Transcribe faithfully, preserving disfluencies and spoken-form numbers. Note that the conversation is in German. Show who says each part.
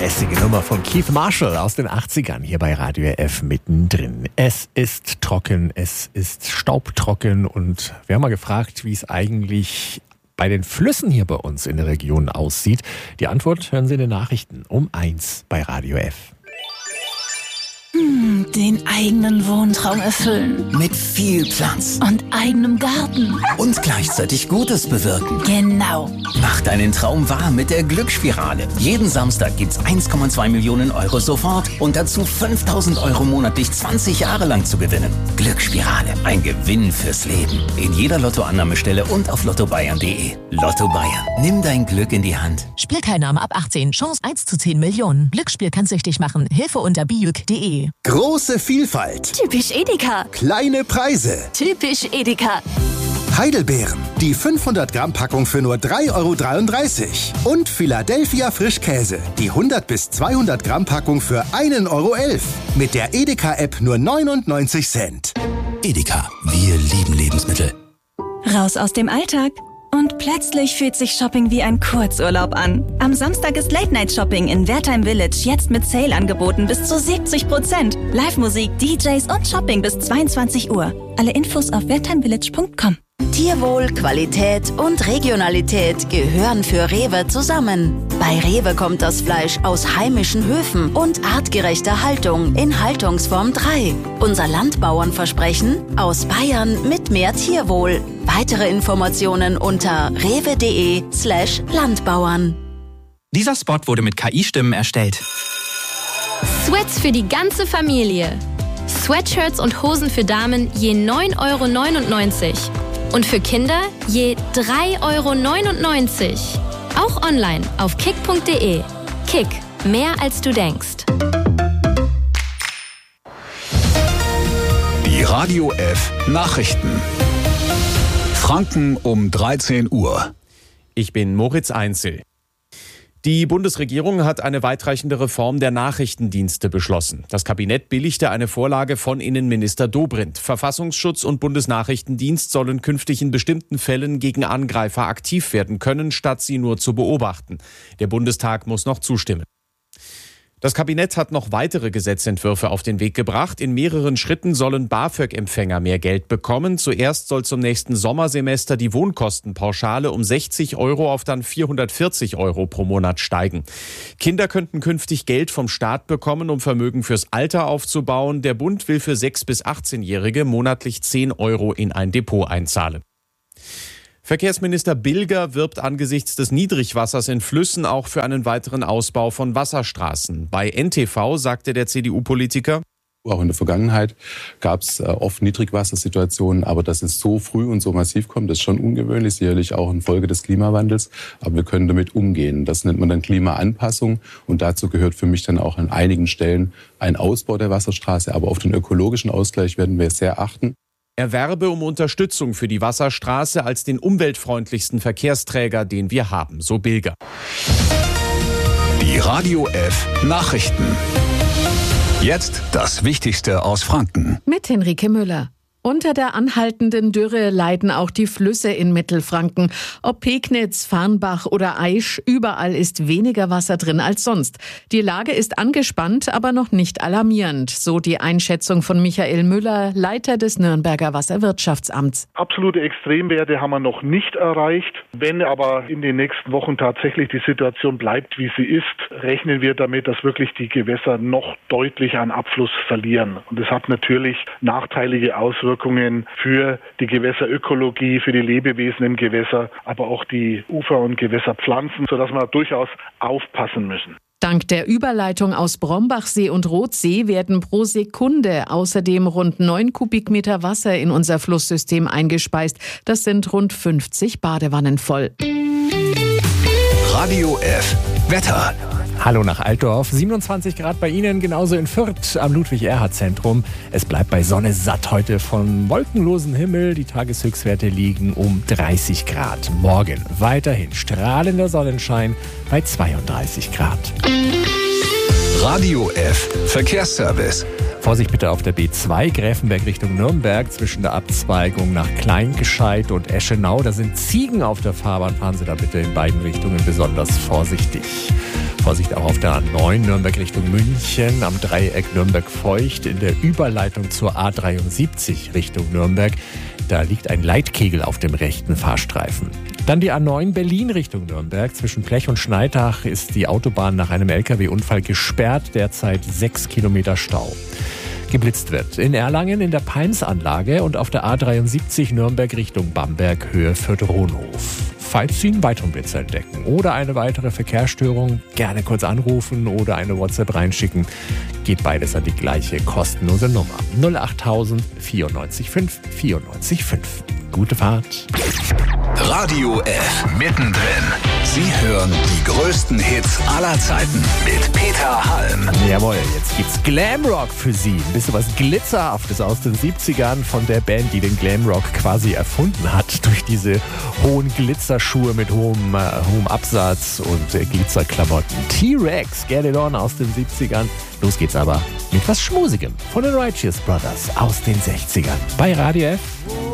Speaker 1: Lässige Nummer von Keith Marshall aus den achtzigern hier bei Radio F mittendrin. Es ist trocken, es ist staubtrocken und wir haben mal gefragt, wie es eigentlich bei den Flüssen hier bei uns in der Region aussieht. Die Antwort hören Sie in den Nachrichten um eins bei Radio F.
Speaker 2: Hm, den eigenen Wohntraum erfüllen.
Speaker 3: Mit viel Platz.
Speaker 2: Und eigenem Garten.
Speaker 3: Und gleichzeitig Gutes bewirken.
Speaker 2: Genau.
Speaker 3: Mach deinen Traum wahr mit der Glücksspirale. Jeden Samstag gibt's eins Komma zwei Millionen Euro sofort und dazu fünftausend Euro monatlich zwanzig Jahre lang zu gewinnen. Glücksspirale, ein Gewinn fürs Leben. In jeder Lottoannahmestelle und auf lotto bayern punkt de. Lotto Bayern, nimm dein Glück in die Hand.
Speaker 4: Spielteilnahme ab achtzehn, Chance eins zu zehn Millionen. Glücksspiel kann süchtig machen. Hilfe unter bijuk punkt de.
Speaker 5: Große Vielfalt.
Speaker 2: Typisch Edeka.
Speaker 5: Kleine Preise.
Speaker 2: Typisch Edeka.
Speaker 5: Heidelbeeren. Die fünfhundert Gramm Packung für nur drei Euro dreiunddreißig. Und Philadelphia Frischkäse. Die hundert bis zweihundert Gramm Packung für ein Euro elf. Mit der Edeka-App nur neunundneunzig Cent.
Speaker 6: Edeka. Wir lieben Lebensmittel.
Speaker 7: Raus aus dem Alltag. Und plötzlich fühlt sich Shopping wie ein Kurzurlaub an. Am Samstag ist Late-Night-Shopping in Wertheim Village jetzt mit Sale-Angeboten bis zu siebzig Prozent. Live-Musik, D Js und Shopping bis zweiundzwanzig Uhr. Alle Infos auf wertheimvillage punkt com.
Speaker 8: Tierwohl, Qualität und Regionalität gehören für Rewe zusammen. Bei Rewe kommt das Fleisch aus heimischen Höfen und artgerechter Haltung in Haltungsform drei. Unser Landbauernversprechen aus Bayern mit mehr Tierwohl. Weitere Informationen unter rewe.de slash Landbauern.
Speaker 9: Dieser Spot wurde mit K I-Stimmen erstellt.
Speaker 10: Sweats für die ganze Familie. Sweatshirts und Hosen für Damen je neun Euro neunundneunzig. Und für Kinder je drei Euro neunundneunzig. Auch online auf kick punkt de. Kick, mehr als du denkst.
Speaker 6: Die Radio F Nachrichten. Franken um dreizehn Uhr.
Speaker 1: Ich bin Moritz Einzel. Die Bundesregierung hat eine weitreichende Reform der Nachrichtendienste beschlossen. Das Kabinett billigte eine Vorlage von Innenminister Dobrindt. Verfassungsschutz und Bundesnachrichtendienst sollen künftig in bestimmten Fällen gegen Angreifer aktiv werden können, statt sie nur zu beobachten. Der Bundestag muss noch zustimmen. Das Kabinett hat noch weitere Gesetzentwürfe auf den Weg gebracht. In mehreren Schritten sollen BAföG-Empfänger mehr Geld bekommen. Zuerst soll zum nächsten Sommersemester die Wohnkostenpauschale um sechzig Euro auf dann vierhundertvierzig Euro pro Monat steigen. Kinder könnten künftig Geld vom Staat bekommen, um Vermögen fürs Alter aufzubauen. Der Bund will für sechs- bis achtzehnjährige monatlich zehn Euro in ein Depot einzahlen. Verkehrsminister Bilger wirbt angesichts des Niedrigwassers in Flüssen auch für einen weiteren Ausbau von Wasserstraßen. Bei N T V sagte der C D U-Politiker:
Speaker 11: Auch in der Vergangenheit gab es oft Niedrigwassersituationen, aber dass es so früh und so massiv kommt, ist schon ungewöhnlich, sicherlich auch in Folge des Klimawandels. Aber wir können damit umgehen. Das nennt man dann Klimaanpassung und dazu gehört für mich dann auch an einigen Stellen ein Ausbau der Wasserstraße. Aber auf den ökologischen Ausgleich werden wir sehr achten.
Speaker 1: Er werbe um Unterstützung für die Wasserstraße als den umweltfreundlichsten Verkehrsträger, den wir haben, so Bilger.
Speaker 6: Die Radio F Nachrichten. Jetzt das Wichtigste aus Franken.
Speaker 12: Mit Henrike Müller. Unter der anhaltenden Dürre leiden auch die Flüsse in Mittelfranken. Ob Pegnitz, Farnbach oder Aisch, überall ist weniger Wasser drin als sonst. Die Lage ist angespannt, aber noch nicht alarmierend, so die Einschätzung von Michael Müller, Leiter des Nürnberger Wasserwirtschaftsamts.
Speaker 13: Absolute Extremwerte haben wir noch nicht erreicht. Wenn aber in den nächsten Wochen tatsächlich die Situation bleibt, wie sie ist, rechnen wir damit, dass wirklich die Gewässer noch deutlich an Abfluss verlieren. Und das hat natürlich nachteilige Auswirkungen für die Gewässerökologie, für die Lebewesen im Gewässer, aber auch die Ufer- und Gewässerpflanzen, sodass wir durchaus aufpassen müssen.
Speaker 12: Dank der Überleitung aus Brombachsee und Rothsee werden pro Sekunde außerdem rund neun Kubikmeter Wasser in unser Flusssystem eingespeist. Das sind rund fünfzig Badewannen voll.
Speaker 6: Radio F Wetter.
Speaker 1: Hallo nach Altdorf, siebenundzwanzig Grad bei Ihnen, genauso in Fürth am Ludwig-Erhard-Zentrum. Es bleibt bei Sonne satt heute von wolkenlosem Himmel. Die Tageshöchstwerte liegen um dreißig Grad. Morgen weiterhin strahlender Sonnenschein bei zweiunddreißig Grad.
Speaker 6: Radio F Verkehrsservice.
Speaker 1: Vorsicht bitte auf der B zwei Gräfenberg Richtung Nürnberg zwischen der Abzweigung nach Kleingescheit und Eschenau. Da sind Ziegen auf der Fahrbahn. Fahren Sie da bitte in beiden Richtungen besonders vorsichtig. Vorsicht auch auf der A neun Nürnberg Richtung München, am Dreieck Nürnberg-Feucht, in der Überleitung zur A dreiundsiebzig Richtung Nürnberg. Da liegt ein Leitkegel auf dem rechten Fahrstreifen. Dann die A neun Berlin Richtung Nürnberg. Zwischen Plech und Schneidach ist die Autobahn nach einem L K W-Unfall gesperrt. Derzeit sechs Kilometer Stau. Geblitzt wird in Erlangen in der Palms-Anlage und auf der A dreiundsiebzig Nürnberg Richtung Bamberg, Höhe Fürth-Rohnhof. Falls Sie einen weiteren Blitzer entdecken oder eine weitere Verkehrsstörung, gerne kurz anrufen oder eine WhatsApp reinschicken. Geht beides an die gleiche kostenlose Nummer. null achttausend vierundneunzig fünf vierundneunzig fünf. Gute Fahrt.
Speaker 6: Radio F. Mittendrin. Sie hören die größten Hits aller Zeiten mit Peter Halm.
Speaker 1: Jawohl, jetzt gibt's Glamrock für Sie. Ein bisschen was Glitzerhaftes aus den siebzigern von der Band, die den Glamrock quasi erfunden hat. Durch diese hohen Glitzerschuhe mit hohem, äh, hohem Absatz und äh, Glitzerklamotten. T-Rex, Get It On aus den siebzigern. Los geht's aber mit was Schmusigem von den Righteous Brothers aus den sechzigern. Bei Radio F.